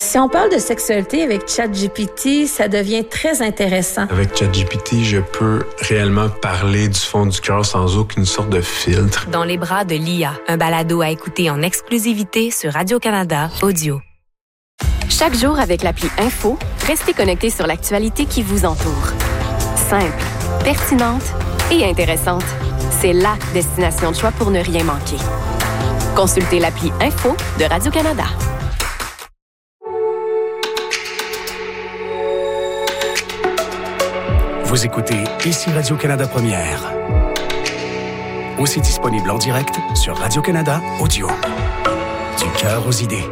Si on parle de sexualité avec ChatGPT, ça devient très intéressant. Avec ChatGPT, je peux réellement parler du fond du cœur sans aucune sorte de filtre. Dans les bras de l'IA, un balado à écouter en exclusivité sur Radio-Canada Audio. Chaque jour avec l'appli Info, restez connectés sur l'actualité qui vous entoure. Simple, pertinente et intéressante. C'est la destination de choix pour ne rien manquer. Consultez l'appli Info de Radio-Canada. Vous écoutez ici Radio-Canada Première. Aussi disponible en direct sur Radio-Canada Audio. Du cœur aux idées.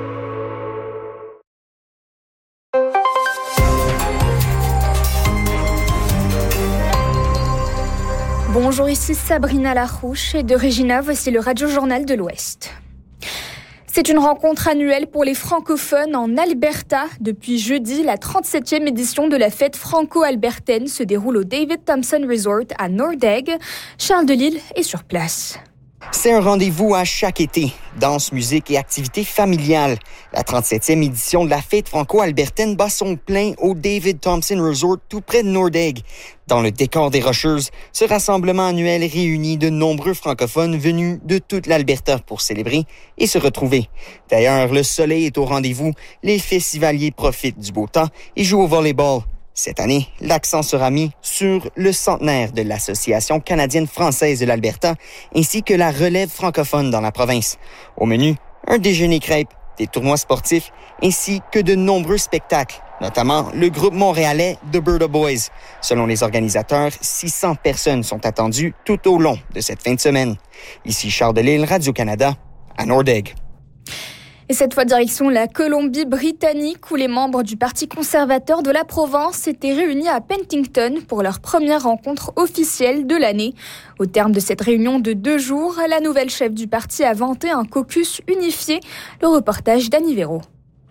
Bonjour, ici Sabrina Larouche et de Regina, voici le Radio-Journal de l'Ouest. C'est une rencontre annuelle pour les francophones en Alberta. Depuis jeudi, la 37e édition de la fête franco-albertaine se déroule au David Thompson Resort à Nordegg. Charles Delisle est sur place. C'est un rendez-vous à chaque été. Danse, musique et activités familiales. La 37e édition de la fête franco-albertaine bat son plein au David Thompson Resort tout près de Nordegg. Dans le décor des Rocheuses, ce rassemblement annuel réunit de nombreux francophones venus de toute l'Alberta pour célébrer et se retrouver. D'ailleurs, le soleil est au rendez-vous, les festivaliers profitent du beau temps et jouent au volleyball. Cette année, l'accent sera mis sur le centenaire de l'Association canadienne-française de l'Alberta ainsi que la relève francophone dans la province. Au menu, un déjeuner crêpe, des tournois sportifs ainsi que de nombreux spectacles, notamment le groupe montréalais The Birda Boys. Selon les organisateurs, 600 personnes sont attendues tout au long de cette fin de semaine. Ici Charles Delisle, Radio-Canada, à Nordegg. Et cette fois, direction la Colombie-Britannique, où les membres du Parti conservateur de la Provence étaient réunis à Penticton pour leur première rencontre officielle de l'année. Au terme de cette réunion de 2 jours, la nouvelle chef du parti a vanté un caucus unifié. Le reportage d'Annie Véro.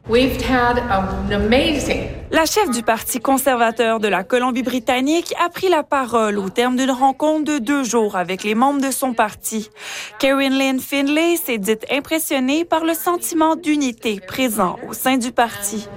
La chef du Parti conservateur de la Colombie-Britannique a pris la parole au terme d'une rencontre de 2 jours avec les membres de son parti. Karen Lynn Findlay s'est dite impressionnée par le sentiment d'unité présent au sein du parti.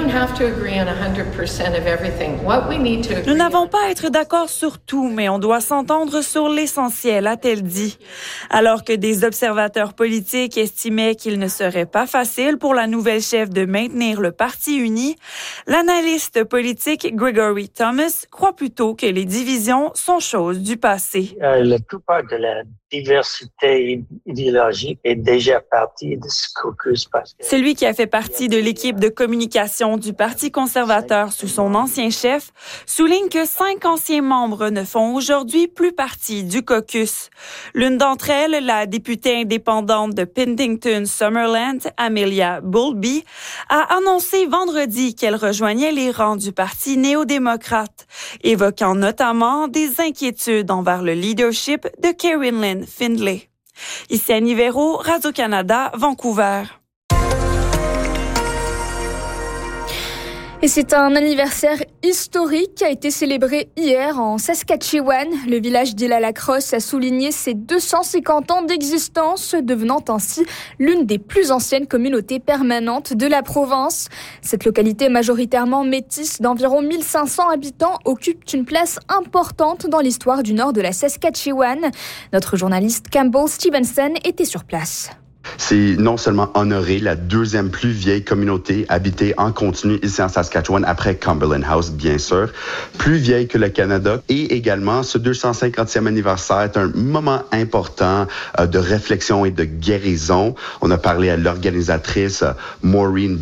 Nous n'avons pas à être d'accord sur tout, mais on doit s'entendre sur l'essentiel, a-t-elle dit. Alors que des observateurs politiques estimaient qu'il ne serait pas facile pour la nouvelle chef de maintenir le parti uni, l'analyste politique Gregory Thomas croit plutôt que les divisions sont chose du passé. La plupart de la diversité idéologique est déjà partie de ce caucus. Celui qui a fait partie de l'équipe de communication du Parti conservateur sous son ancien chef souligne que 5 anciens membres ne font aujourd'hui plus partie du caucus. L'une d'entre elles, la députée indépendante de Penticton-Summerland, Amelia Bowlby, a annoncé vendredi qu'elle rejoignait les rangs du Parti néo-démocrate, évoquant notamment des inquiétudes envers le leadership de Karen Lynn Findlay. Ici Annie Véro, Radio-Canada, Vancouver. Et c'est un anniversaire historique qui a été célébré hier en Saskatchewan. Le village d'Île-à-la-Crosse a souligné ses 250 ans d'existence, devenant ainsi l'une des plus anciennes communautés permanentes de la province. Cette localité majoritairement métisse d'environ 1500 habitants occupe une place importante dans l'histoire du nord de la Saskatchewan. Notre journaliste Campbell Stevenson était sur place. C'est non seulement honorer la 2e plus vieille communauté habitée en continu ici en Saskatchewan, après Cumberland House, bien sûr, plus vieille que le Canada. Et également, ce 250e anniversaire est un moment important de réflexion et de guérison. On a parlé à l'organisatrice Maureen